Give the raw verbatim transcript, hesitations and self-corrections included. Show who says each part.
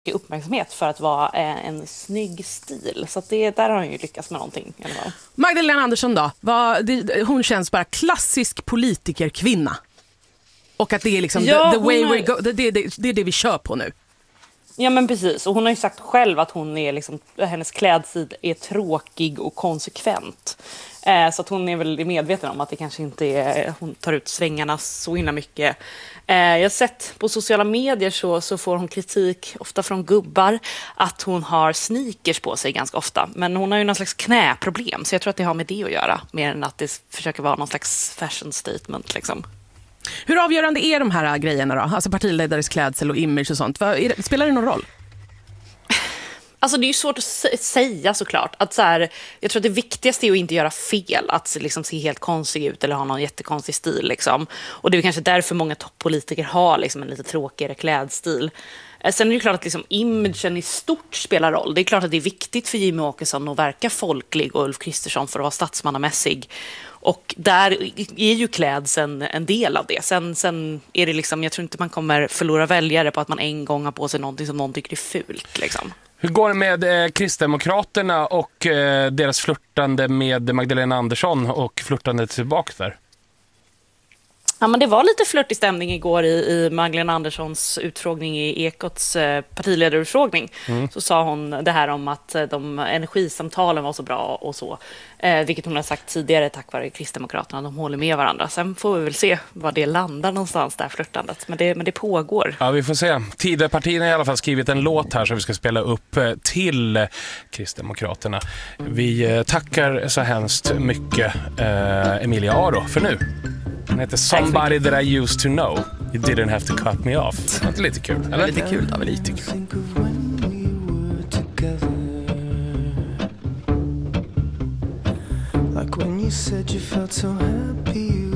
Speaker 1: uppmärksamhet för att vara en snygg stil. Så att det, där har hon ju lyckats med någonting. Eller vad?
Speaker 2: Magdalena Andersson då? Vad, det, hon känns bara klassisk politikerkvinna. Och att det är liksom
Speaker 1: ja,
Speaker 2: the, the way
Speaker 1: är...
Speaker 2: we go, det, det, det, det är det vi kör på nu.
Speaker 1: Ja men precis, och hon har ju sagt själv att hon är liksom, hennes klädstil är tråkig och konsekvent. Eh, så att hon är väl medveten om att det kanske inte är, hon tar ut svängarna så himla mycket. Eh, jag har sett på sociala medier så, så får hon kritik, ofta från gubbar, att hon har sneakers på sig ganska ofta. Men hon har ju någon slags knäproblem, så jag tror att det har med det att göra, mer än att det försöker vara någon slags fashion statement liksom.
Speaker 2: Hur avgörande är de här grejerna då? Alltså partiledares klädsel och image och sånt. Det, spelar det någon roll?
Speaker 1: Alltså det är ju svårt att säga såklart. Att så här, jag tror att det viktigaste är att inte göra fel. Att liksom se helt konstig ut eller ha någon jättekonstig stil. Liksom. Och det är kanske därför många toppolitiker har liksom en lite tråkigare klädstil. Sen är det klart att liksom imagen i stort spelar roll. Det är klart att det är viktigt för Jimmie Åkesson att verka folklig och Ulf Kristersson för att vara statsmannamässig. Och där är ju klädseln en del av det. Sen, sen är det liksom, jag tror inte man kommer förlora väljare på att man en gång har på sig någonting som någon tycker är fult. Liksom.
Speaker 3: Hur går det med eh, Kristdemokraterna och eh, deras flörtande med Magdalena Andersson och flörtande tillbaka där?
Speaker 1: Ja, men det var lite flörtig stämning igår i, i Magdalena Anderssons utfrågning i Ekots eh, partiledarutfrågning. Mm. Så sa hon det här om att eh, de energisamtalen var så bra och så. Eh, vilket hon har sagt tidigare tack vare Kristdemokraterna. De håller med varandra. Sen får vi väl se var det landar någonstans, där flörtandet. Men det, men det pågår.
Speaker 3: Ja, vi får se. Tidöpartierna har i alla fall skrivit en låt här som vi ska spela upp eh, till Kristdemokraterna. Vi eh, tackar så hemskt mycket eh, Emilia Aro för nu. Den heter Somebody That I Used To Know. You Didn't Have To Cut Me Off. Det är lite kul. Eller?
Speaker 2: Lite kul.
Speaker 3: Ja, lite kul.
Speaker 4: Like when you said you felt so happy.